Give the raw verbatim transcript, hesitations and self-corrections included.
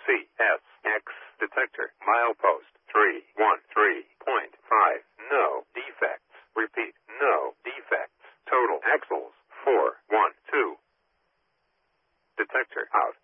C S X detector. Milepost three one three point five. No defects. Repeat, no defects. Total axles four one two. Detector out.